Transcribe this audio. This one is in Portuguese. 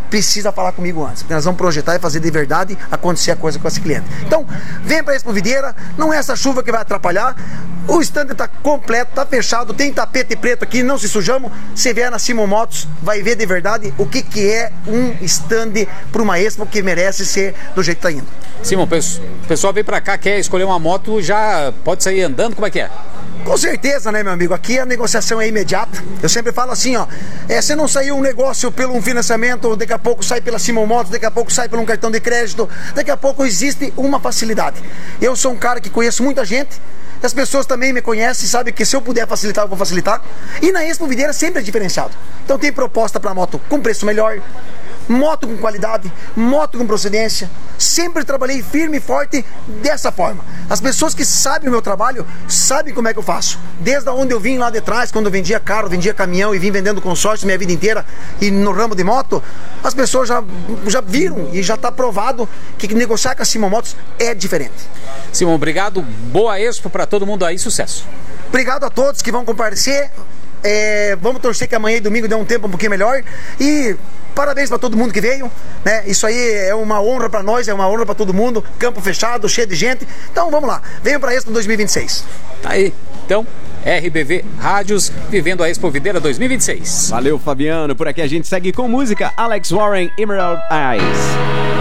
precisa falar comigo antes, porque nós vamos projetar e fazer de verdade acontecer a coisa com esse cliente. Então, vem para a Expo Videira, não é essa chuva que vai atrapalhar, o stand está completo, está fechado, tem tapete preto aqui, não se sujamos. Se vier na Simon Motos, vai ver de verdade o que é um stand para uma Expo que merece ser do jeito que está indo. Simon, o pessoal vem para cá, quer escolher uma moto, já pode sair andando, como é que é? Com certeza, né, meu amigo? Aqui a negociação é imediata. Eu sempre falo assim, ó, se não saiu um negócio pelo um financiamento, daqui a pouco sai pela Simon Motos, daqui a pouco sai por um cartão de crédito, daqui a pouco existe uma facilidade. Eu sou um cara que conheço muita gente, as pessoas também me conhecem, sabem que se eu puder facilitar, eu vou facilitar. E na Expo Videira sempre é diferenciado. Então tem proposta para moto com preço melhor, moto com qualidade, moto com procedência. Sempre trabalhei firme e forte dessa forma. As pessoas que sabem o meu trabalho sabem como é que eu faço. Desde onde eu vim lá de trás, quando eu vendia carro, vendia caminhão e vim vendendo consórcio minha vida inteira e no ramo de moto, as pessoas já viram e já está provado que negociar com a Simon Motos é diferente. Simon, obrigado. Boa Expo para todo mundo aí, sucesso. Obrigado a todos que vão comparecer. Vamos torcer que amanhã e domingo dê um tempo um pouquinho melhor. E parabéns para todo mundo que veio, né? Isso aí é uma honra para nós, é uma honra para todo mundo. Campo fechado, cheio de gente. Então vamos lá, venham para a Expo 2026. Tá aí, então, RBV Rádios, vivendo a Expo Videira 2026. Valeu, Fabiano. Por aqui a gente segue com música. Alex Warren, Emerald Eyes.